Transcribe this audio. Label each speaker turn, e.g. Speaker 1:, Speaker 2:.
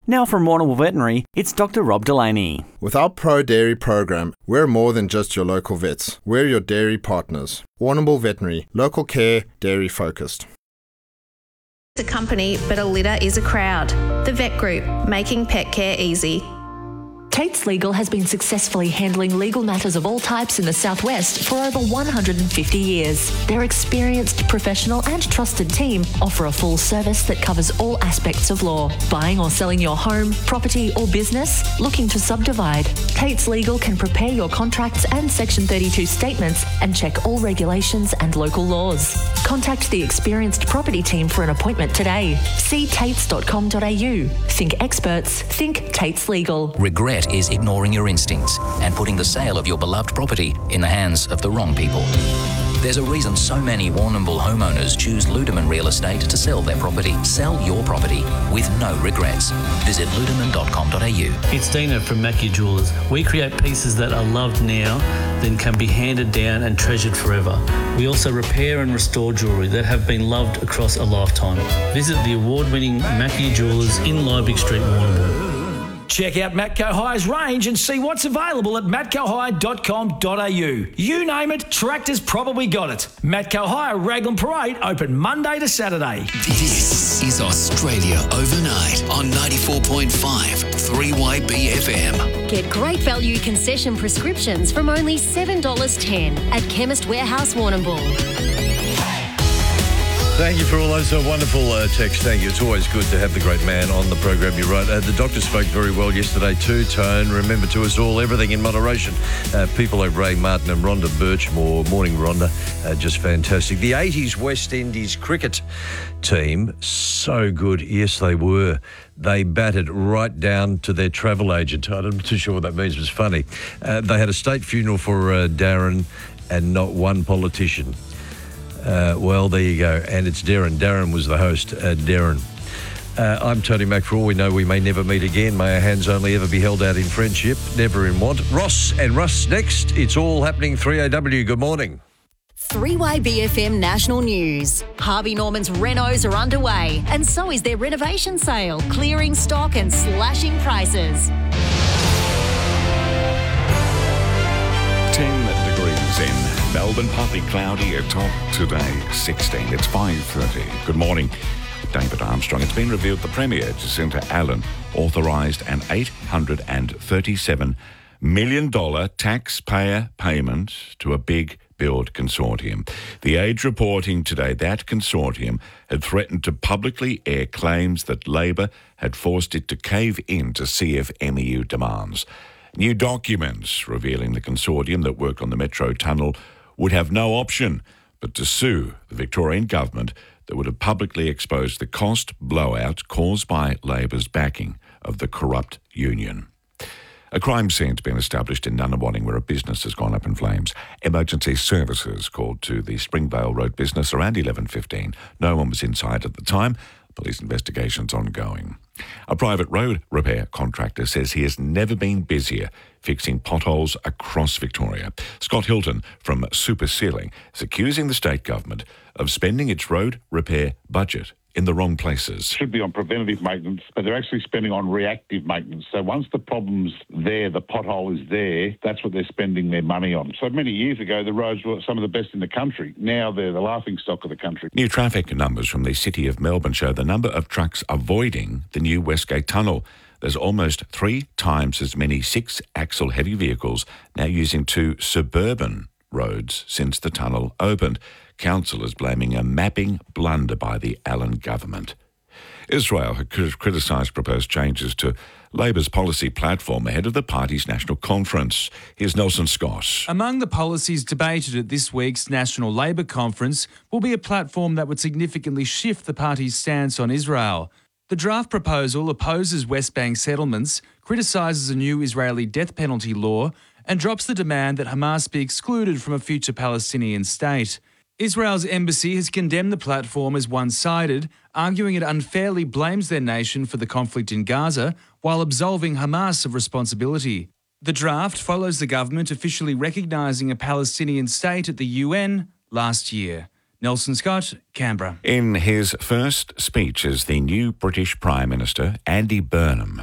Speaker 1: Now from Warrnambool Veterinary, it's Dr. Rob Delaney.
Speaker 2: With our Pro Dairy program, we're more than just your local vets. We're your dairy partners. Warrnambool Veterinary, local care, dairy focused.
Speaker 3: It's a company, but a litter is a crowd. The Vet Group, making pet care easy.
Speaker 4: Tates Legal has been successfully handling legal matters of all types in the Southwest for over 150 years. Their experienced, professional and trusted team offer a full service that covers all aspects of law. Buying or selling your home, property or business? Looking to subdivide? Tates Legal can prepare your contracts and Section 32 statements and check all regulations and local laws. Contact the experienced property team for an appointment today. See tates.com.au. Think experts, think Tates Legal.
Speaker 5: Regret is ignoring your instincts and putting the sale of your beloved property in the hands of the wrong people. There's a reason so many Warrnambool homeowners choose Ludeman Real Estate to sell their property. Sell your property with no regrets. Visit ludeman.com.au.
Speaker 6: It's Dina from Mackie Jewelers. We create pieces that are loved now, then can be handed down and treasured forever. We also repair and restore jewellery that have been loved across a lifetime. Visit the award-winning Mackie Jewelers in Liebig Street, Warrnambool.
Speaker 7: Check out Matco High's range and see what's available at matcohigh.com.au. You name it, Tractor's probably got it. Matco High Raglan Parade open Monday to Saturday.
Speaker 8: This is Australia Overnight on 94.5 3YB FM.
Speaker 9: Get great value concession prescriptions from only $7.10 at Chemist Warehouse Warrnambool.
Speaker 10: Thank you for all those wonderful texts. Thank you. It's always good to have the great man on the program. You're right. The doctor spoke very well yesterday too, Tone. Remember to us all, everything in moderation. People like Ray Martin and Rhonda Birchmore. Morning, Rhonda. Just fantastic. The 80s West Indies cricket team, so good. Yes, they were. They batted right down to their travel agent. I'm not too sure what that means. It was funny. They had a state funeral for Darren and not one politician. Well, there you go. And it's Darren. Darren was the host. Darren. I'm Tony Mack. For all we know, we may never meet again. May our hands only ever be held out in friendship, never in want. Ross and Russ next. It's all happening 3AW. Good morning.
Speaker 9: 3YBFM National News. Harvey Norman's renos are underway, and so is their renovation sale, clearing stock and slashing prices.
Speaker 11: 10 degrees in Melbourne, partly cloudy, a top today 16. It's 5:30. Good morning. David Armstrong. It's been revealed the Premier, Jacinta Allen, authorised an $837 million taxpayer payment to a big build consortium. The Age reporting today that consortium had threatened to publicly air claims that Labor had forced it to cave in to CFMEU demands. New documents revealing the consortium that worked on the Metro Tunnel would have no option but to sue the Victorian government that would have publicly exposed the cost blowout caused by Labor's backing of the corrupt union. A crime scene's been established in Nunawading where a business has gone up in flames. Emergency services called to the Springvale Road business around 11:15. No one was inside at the time. Police investigation's ongoing. A private road repair contractor says he has never been busier fixing potholes across Victoria. Scott Hilton from Super Ceiling is accusing the state government of spending its road repair budget in the wrong places.
Speaker 12: Should be on preventative maintenance, but they're actually spending on reactive maintenance. So once the problem's there, the pothole is there, that's what they're spending their money on. So many years ago, the roads were some of the best in the country. Now they're the laughingstock of the country.
Speaker 11: New traffic numbers from the City of Melbourne show the number of trucks avoiding the new Westgate Tunnel. There's almost 3 times as many 6-axle heavy vehicles now using 2 suburban roads since the tunnel opened. Council is blaming a mapping blunder by the Allen government. Israel had criticised proposed changes to Labor's policy platform ahead of the party's national conference. Here's Nelson Scott.
Speaker 13: Among the policies debated at this week's National Labor Conference will be a platform that would significantly shift the party's stance on Israel. The draft proposal opposes West Bank settlements, criticises a new Israeli death penalty law, and drops the demand that Hamas be excluded from a future Palestinian state. Israel's embassy has condemned the platform as one-sided, arguing it unfairly blames their nation for the conflict in Gaza while absolving Hamas of responsibility. The draft follows the government officially recognising a Palestinian state at the UN last year. Nelson Scott, Canberra.
Speaker 11: In his first speech as the new British Prime Minister, Andy Burnham